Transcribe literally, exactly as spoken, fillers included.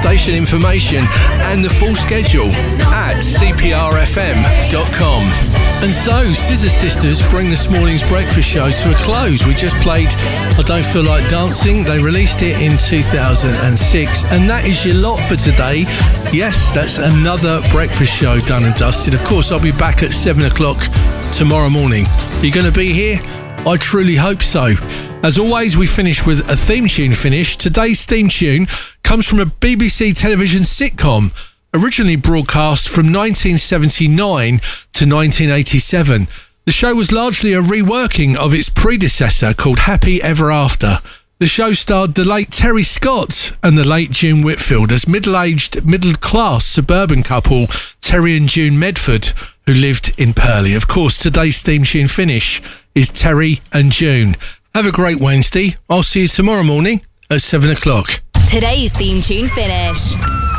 station information and the full schedule at c p r f m dot com. And so, Scissor Sisters bring this morning's breakfast show to a close. We just played I Don't Feel Like Dancing. They released it in two thousand six. And that is your lot for today. Yes, that's another breakfast show done and dusted. Of course, I'll be back at seven o'clock tomorrow morning. Are you going to be here? I truly hope so. As always, we finish with a theme tune finish. Today's theme tune comes from a B B C television sitcom, originally broadcast from nineteen seventy-nine to nineteen eighty-seven. The show was largely a reworking of its predecessor called Happy Ever After. The show starred the late Terry Scott and the late June Whitfield as middle-aged, middle-class suburban couple Terry and June Medford, who lived in Purley. Of course, today's theme tune finish is Terry and June. Have a great Wednesday. I'll see you tomorrow morning at seven o'clock. Today's theme tune finish.